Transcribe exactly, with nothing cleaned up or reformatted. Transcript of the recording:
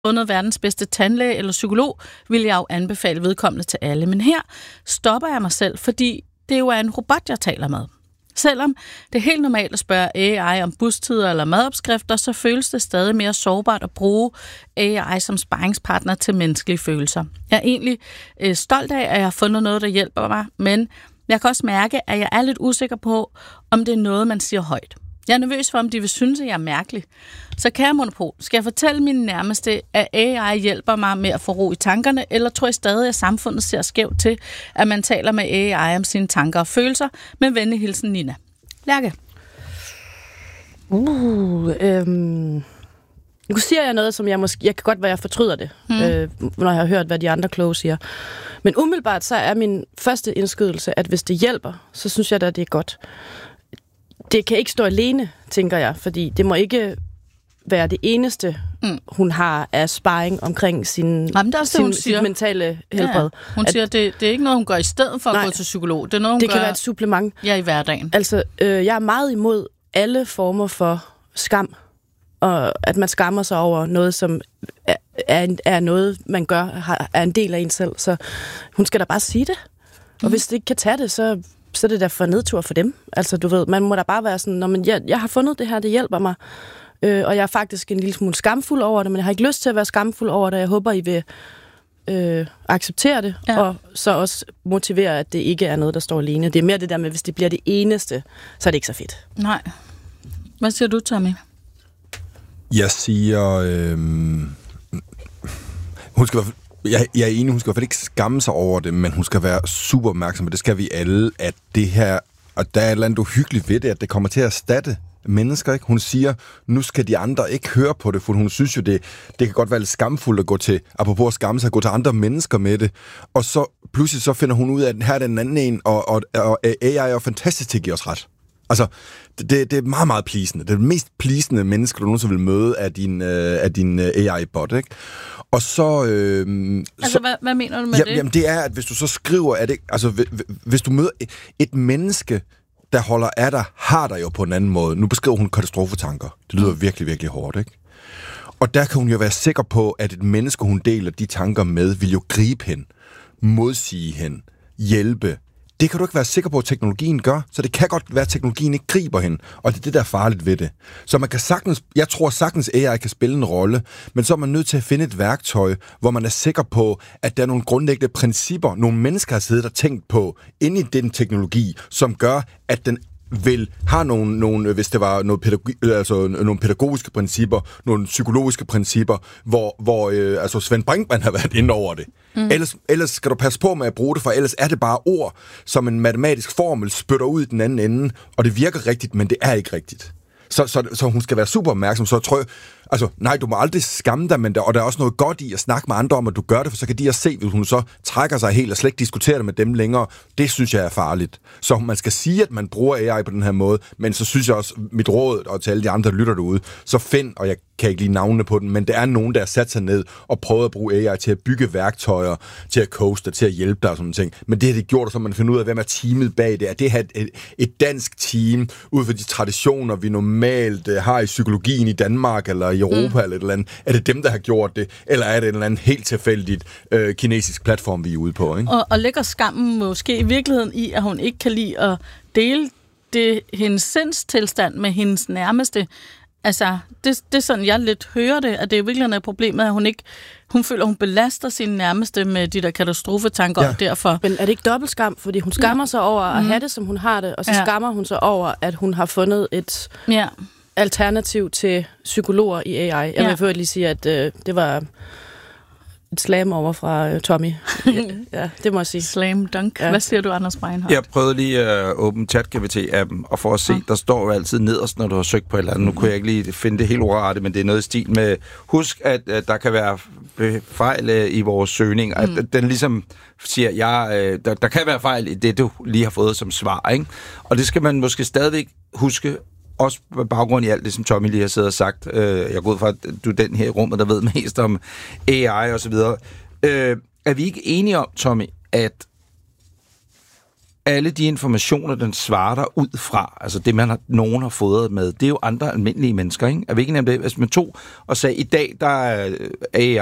fundet verdens bedste tandlæge eller psykolog, vil jeg jo anbefale vedkommende til alle. Men her stopper jeg mig selv, fordi det jo er en robot, jeg taler med. Selvom det er helt normalt at spørge A I om bustider eller madopskrifter, så føles det stadig mere sårbart at bruge A I som sparringspartner til menneskelige følelser. Jeg er egentlig øh, stolt af, at jeg har fundet noget, der hjælper mig, men jeg kan også mærke, at jeg er lidt usikker på, om det er noget, man siger højt. Jeg er nervøs for, om de vil synes, at jeg er mærkelig. Så kære Monopol, skal jeg fortælle mine nærmeste, at A I hjælper mig med at få ro i tankerne, eller tror jeg stadig, at samfundet ser skævt til, at man taler med A I om sine tanker og følelser? Med venlig hilsen, Nina. Lærke? Uh, øhm... Nu siger jeg noget, som jeg måske... Jeg kan godt være, jeg fortryder det, hmm. øh, når jeg har hørt, hvad de andre kloge siger. Men umiddelbart så er min første indskydelse, at hvis det hjælper, så synes jeg da, det er godt. Det kan ikke stå alene, tænker jeg, fordi det må ikke være det eneste, mm. hun har af sparring omkring sin, Jamen, det er sin, det, sit mentale helbred. Ja, hun at, siger, at det, det er ikke noget, hun gør i stedet for nej, at gå til psykolog. Det er noget, hun det gør, kan være et supplement. Ja, i hverdagen. Altså, øh, jeg er meget imod alle former for skam, og at man skammer sig over noget, som er, er, er noget, man gør, har, er en del af en selv. Så hun skal da bare sige det. Og mm. hvis det ikke kan tage det, så... så er det da for nedtur for dem. Altså, du ved, man må da bare være sådan, Nå, men jeg, jeg har fundet det her, det hjælper mig. Øh, og jeg er faktisk en lille smule skamfuld over det, men jeg har ikke lyst til at være skamfuld over det. Jeg håber, I vil øh, acceptere det, ja. Og så også motivere, at det ikke er noget, der står alene. Det er mere det der med, hvis det bliver det eneste, så er det ikke så fedt. Nej. Hvad siger du, Tommy? Jeg siger... Øh... Hun skal være... Jeg, jeg er enig, hun skal i hvert fald ikke skamme sig over det, men hun skal være super opmærksom, og det skal vi alle, at det her, og der er et eller andet uhyggeligt ved det, at det kommer til at erstatte mennesker, ikke? Hun siger, nu skal de andre ikke høre på det, for hun synes jo, det, det kan godt være lidt skamfuldt at gå til, apropos at skamme sig, at gå til andre mennesker med det, og så pludselig så finder hun ud af, at her er den anden en, og, og, og A I er jo fantastisk til at give os ret. Altså, det, det er meget, meget pleasende. Det er det mest pleasende menneske, du nogensinde vil møde af din, øh, af din A I-bot, ikke? Og så... Øh, altså, så, hvad, hvad mener du med ja, det? Jamen, det er, at hvis du så skriver, at det, altså, hvis du møder et menneske, der holder af dig, har dig jo på en anden måde. Nu beskriver hun katastrofetanker. Det lyder mm. virkelig, virkelig hårdt, ikke? Og der kan hun jo være sikker på, at et menneske, hun deler de tanker med, vil jo gribe hende, modsige hende, hjælpe. Det kan du ikke være sikker på, at teknologien gør, så det kan godt være, at teknologien ikke griber hende, og det er det, der er farligt ved det. Så man kan sagtens, jeg tror sagtens, A I kan spille en rolle, men så er man nødt til at finde et værktøj, hvor man er sikker på, at der er nogle grundlæggende principper, nogle mennesker har siddet og tænkt på, inde i den teknologi, som gør, at den vil have nogle, nogle hvis det var noget pædagogi, altså nogle pædagogiske principper, nogle psykologiske principper, hvor, hvor øh, altså Svend Brinkmann har været inde over det. Mm. Ellers, ellers skal du passe på med at bruge det, for ellers er det bare ord, som en matematisk formel spytter ud i den anden ende, og det virker rigtigt, men det er ikke rigtigt. Så, så, så hun skal være super opmærksom, så jeg tror, altså, nej, du må aldrig skamme dig, men der, og der er også noget godt i at snakke med andre om, at du gør det, for så kan de også se, hvis hun så trækker sig helt og slet ikke diskuterer det med dem længere. Det synes jeg er farligt. Så man skal sige, at man bruger A I på den her måde, men så synes jeg også, mit råd, og til alle de andre, der lytter derude, så find, og jeg kan ikke lide navnene på den, men det er nogen, der har sat sig ned og prøvet at bruge A I til at bygge værktøjer, til at coache, til at hjælpe dig og sådan ting. Men det har de gjort, så man finder ud af, hvem er teamet bag det. Er det her et, et, et dansk team, ud fra de traditioner, vi normalt uh, har i psykologien i Danmark, eller i Europa, mm. eller et eller andet? Er det dem, der har gjort det? Eller er det et eller andet helt tilfældigt uh, kinesisk platform, vi er ude på? Ikke? Og, og ligger skammen måske i virkeligheden i, at hun ikke kan lide at dele det, hendes sindstilstand med hendes nærmeste? Altså, det, det er sådan, jeg lidt hører det, at det er virkelig et problem, at hun ikke, hun føler, at hun belaster sine nærmeste med de der katastrofetanker, ja. Og derfor... Men er det ikke dobbelt skam? Fordi hun skammer ja. sig over at mm. have det, som hun har det, og så ja. skammer hun sig over, at hun har fundet et ja. alternativ til psykologer i A I. Jeg ja. vil først lige sige, at øh, det var et slam over fra uh, Tommy. Ja, ja, det må jeg sige. Slam dunk. Ja. Hvad siger du, Anders Breinholt? Jeg prøvede lige at uh, åbne ChatGPT-appen, og for at se, ja. der står jo altid nederst, når du har søgt på et eller andet. Nu kunne jeg ikke lige finde det helt ordrettet, men det er noget i stil med, husk, at uh, der kan være fejl uh, i vores søgning. At mm. den ligesom siger, ja, uh, der, der kan være fejl i det, du lige har fået som svar, ikke? Og det skal man måske stadigvæk huske, også på baggrund i alt det, som Tommy lige har siddet og sagt. Øh, jeg går ud fra, at du er den her i rummet, der ved mest om A I og så videre. Øh, er vi ikke enige om, Tommy, at, alle de informationer, den svarer ud fra, altså det, man har, nogen har fodret med, det er jo andre almindelige mennesker, ikke? Er vi ikke nemt det? Hvis man tog og sagde, i dag, der er